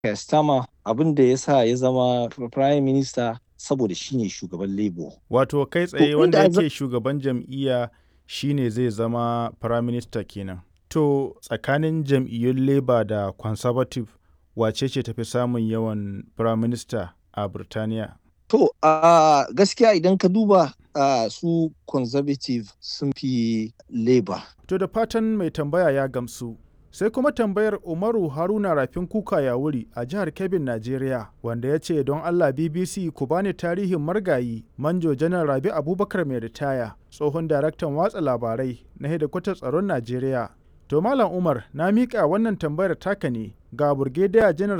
Keir Starmer, abin da ya sa ya zama Prime Minister saboda shi ne shugaban Labour. Wato kai To tsaye wanda inda yake shugaban jam'iyya shine zai zama Prime Minister kenan. To tsakanin jam'iyyun Labour da Conservative wace ce tafi samun yawan Prime Minister a Birtaniya? To, gaskiya idan ka duba su Conservative sun fi Labour. To da fatan mai tambaya ya gamsu. Sai kuma tambayar Umaru Haruna Rafin Kuka ya wuri a jihar Kebbin, Najeriya, wanda ya ce don Allah BBC ku bani tarihin margayi Manjo Janar Rabi Abubakar mai ritaya, tsohon daraktan watsa labarai na hedikwatar tsaron Najeriya. To Malam Umar, na miƙa wannan tambayar taka ne ga Burgediya Janar